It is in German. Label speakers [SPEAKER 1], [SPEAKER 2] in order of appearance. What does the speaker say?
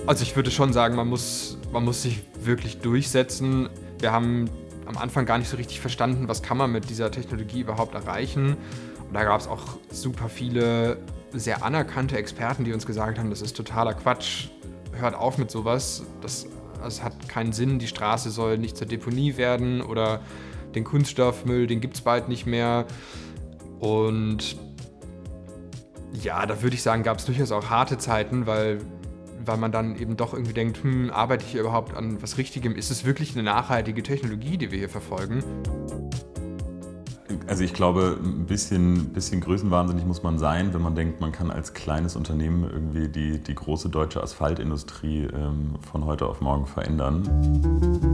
[SPEAKER 1] Also ich würde schon sagen, man muss sich wirklich durchsetzen. Wir haben am Anfang gar nicht so richtig verstanden, was kann man mit dieser Technologie überhaupt erreichen. Und da gab es auch super viele sehr anerkannte Experten, die uns gesagt haben, das ist totaler Quatsch, hört auf mit sowas, das hat keinen Sinn, die Straße soll nicht zur Deponie werden oder den Kunststoffmüll, den gibt es bald nicht mehr. Und ja, da würde ich sagen, gab es durchaus auch harte Zeiten, weil man dann eben doch irgendwie denkt, arbeite ich hier überhaupt an was Richtigem? Ist es wirklich eine nachhaltige Technologie, die wir hier verfolgen?
[SPEAKER 2] Also ich glaube, ein bisschen größenwahnsinnig muss man sein, wenn man denkt, man kann als kleines Unternehmen irgendwie die große deutsche Asphaltindustrie von heute auf morgen verändern.